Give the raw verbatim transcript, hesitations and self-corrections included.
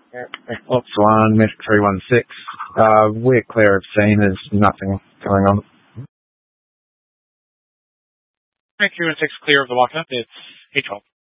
Ops one, Mesh three one six. Uh, we're clear of scene. There's nothing going on. Thank you, and six clear of the lockup. It's eight twelve.